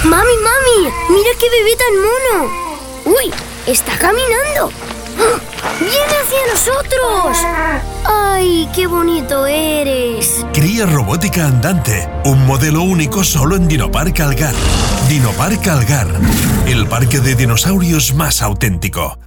Mami, mira qué bebé tan mono. ¡Uy! ¡Está caminando! ¡Ah! ¡Viene hacia nosotros! ¡Ay, qué bonito eres! Cría robótica andante, un modelo único solo en Dinopark Algar. Dinopark Algar, el parque de dinosaurios más auténtico.